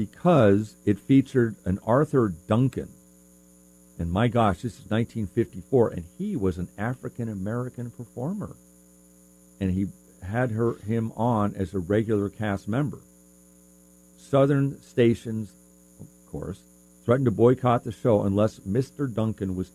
because it featured an Arthur Duncan. And my gosh, this is 1954, and he was an African-American performer. And he had him on as a regular cast member. Southern stations, of course, threatened to boycott the show unless Mr. Duncan was